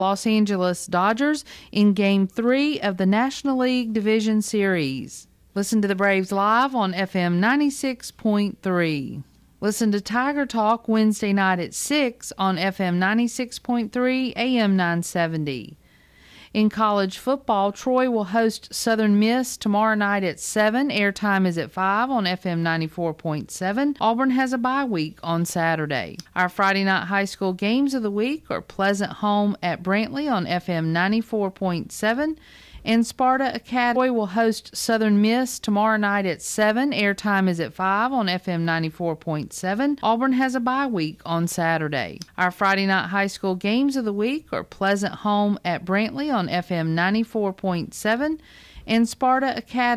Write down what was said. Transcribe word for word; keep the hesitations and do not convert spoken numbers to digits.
Los Angeles Dodgers in Game three of the National League Division Series. Listen to the Braves live on F M ninety-six point three. Listen to Tiger Talk Wednesday night at six on F M ninety-six point three, A M nine seventy. In college football, Troy will host Southern Miss tomorrow night at seven. Airtime is at five on F M ninety-four point seven. Auburn has a bye week on Saturday. Our Friday night high school games of the week are Pleasant Home at Brantley on F M ninety-four point seven. And Sparta Academy will host Southern Miss tomorrow night at seven. Airtime is at five on F M ninety-four point seven. Auburn has a bye week on Saturday. Our Friday night high school games of the week are Pleasant Home at Brantley on F M ninety-four point seven and Sparta Academy